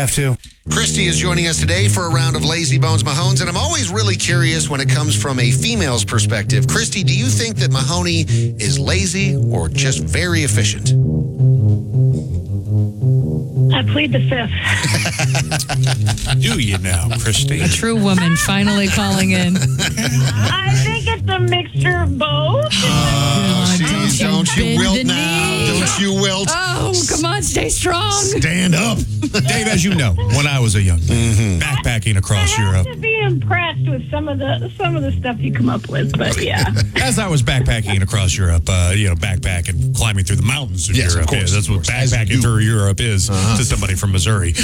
have to. Christy is joining us today for a round of Lazy Bones Mahones, and I'm always really curious when it comes from a female's perspective. Christy, do you think that Mahoney is lazy or just very efficient? I plead the fifth. Do you now, Christy? A true woman finally calling in. I think it's a mixture of both. Don't you bend wilt the now. knee. Don't you wilt. Oh, come on, stay strong. Stand up. Dave, as you know, when I was a young man, backpacking across I Europe, have to be impressed with some of the stuff you come up with, but yeah. as I was backpacking across Europe, backpacking, climbing through the mountains of Yes, of Europe. course, That's what of course. As you backpacking do. through Europe is to somebody from Missouri.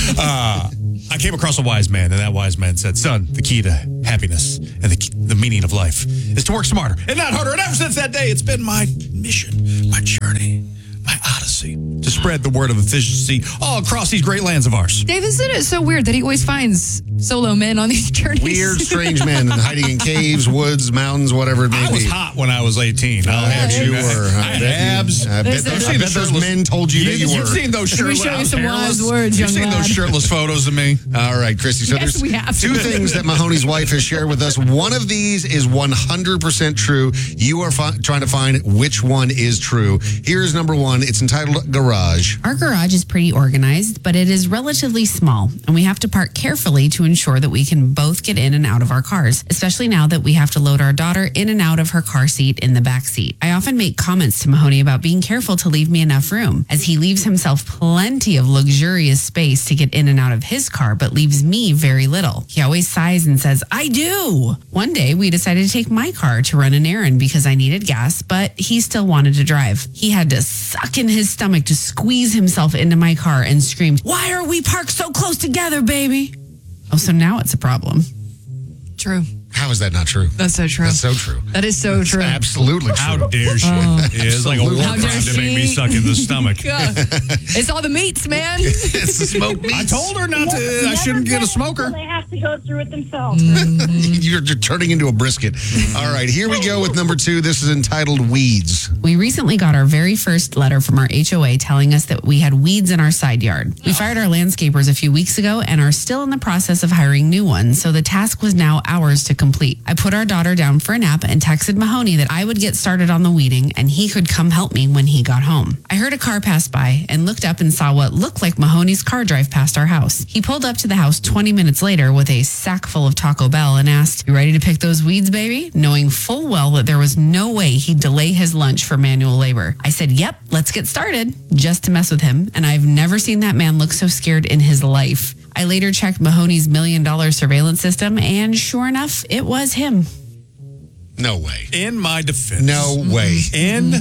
I came across a wise man, and that wise man said, son, the key to happiness and the meaning of life is to work smarter and not harder. And ever since that day, it's been my mission, my journey, my odyssey to spread the word of efficiency all across these great lands of ours. Dave, isn't it so weird that he always finds solo men on these journeys? Weird, strange men hiding in caves, woods, mountains, whatever it may I was be. hot when I was 18. I bet you were. I had abs. I bet those men told you that you were. You've seen those Let me shirtless. show you some hairless. wise words, You've young seen those lad. shirtless photos of me. All right, Christy. So Yes, we there's have. two things that Mahoney's wife has shared with us. One of these is 100% true. You are trying to find which one is true. Here's number one. It's entitled Garage. Our garage is pretty organized, but it is relatively small, and we have to park carefully to ensure that we can both get in and out of our cars, especially now that we have to load our daughter in and out of her car seat in the back seat. I often make comments to Mahoney about being careful to leave me enough room, as he leaves himself plenty of luxurious space to get in and out of his car, but leaves me very little. He always sighs and says, I do. One day, we decided to take my car to run an errand because I needed gas, but he still wanted to drive. He had to suck in his stomach to squeeze himself into my car and screamed, why are we parked so close together, baby? Oh, so now it's a problem. True. How is that not true? That's so true. That's so true. That is so true. Absolutely true. How dare she? It's like a war How crime dare to make me she? suck in the stomach. Yeah. It's all the meats, man. It's the smoked meats. I told her not to. I shouldn't get a smoker. They have to go through it themselves. You're turning into a brisket. All right, here we go with number two. This is entitled Weeds. We recently got our very first letter from our HOA telling us that we had weeds in our side yard. We fired our landscapers a few weeks ago and are still in the process of hiring new ones, so the task was now ours to complete. I put our daughter down for a nap and texted Mahoney that I would get started on the weeding and he could come help me when he got home. I heard a car pass by and looked up and saw what looked like Mahoney's car drive past our house. He pulled up to the house 20 minutes later with a sack full of Taco Bell and asked, you ready to pick those weeds, baby? Knowing full well that there was no way he'd delay his lunch for manual labor. I said, yep, let's get started, just to mess with him, and I've never seen that man look so scared in his life. I later checked Mahoney's $1 million surveillance system, and sure enough, it was him. No way. In my defense. No way. In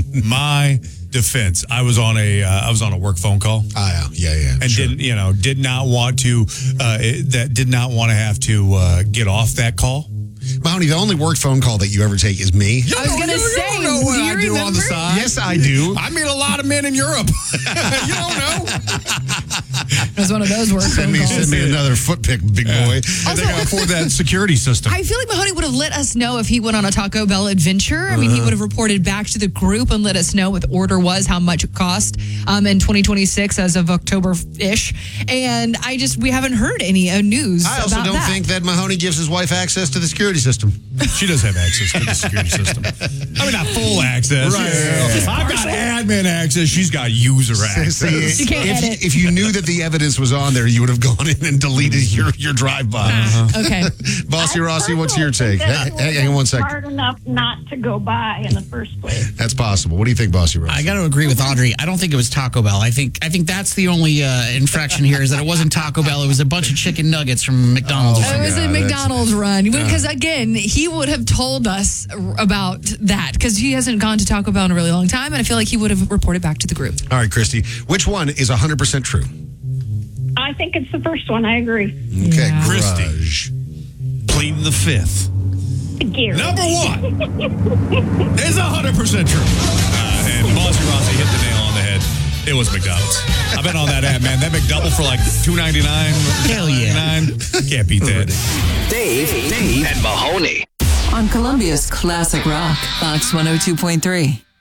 my defense, I was on a work phone call. Yeah. And sure. did not want to have to get off that call. Mahoney, the only work phone call that you ever take is me. I was going to say, You don't know what do you I do on remember? the side. Yes, I do. I meet a lot of men in Europe. You don't know. It was one of those work phone calls. Send me another foot pick, big boy. And they got afford that security system. I feel like Mahoney would have let us know if he went on a Taco Bell adventure. I mean, he would have reported back to the group and let us know what the order was, how much it cost in 2026 as of October-ish. And we haven't heard any news I also about don't that. think that Mahoney gives his wife access to the security system. She does have access to the security system. I mean, not full access. Right. Yeah. I've got admin access. She's got user access. She can't edit. If you knew that the evidence was on there, you would have gone in and deleted your drive-by. Okay. Bossy Rossi, what's your take? Hang on one second. Hard enough not to go by in the first place. That's possible. What do you think, Bossy Rossi? I got to agree with Audrey. I don't think it was Taco Bell. I think that's the only infraction here is that it wasn't Taco Bell. It was a bunch of chicken nuggets from McDonald's. It was a McDonald's run. Because, again, he would have told us about that because he hasn't gone to Taco Bell in a really long time, and I feel like he would have reported back to the group. All right, Christy, which one is 100% true? I think it's the first one. I agree. Okay, Yeah. Christy. Garage. Pleading the fifth. Gary. Number one is 100% true. And Bossy Rossi hit the nail on the head. It was McDonald's. I've been on that ad, man. That McDouble for like $2.99. Hell yeah. $9.99. Can't beat that. Dave, and Mahoney. On Columbia's Classic Rock, Fox 102.3.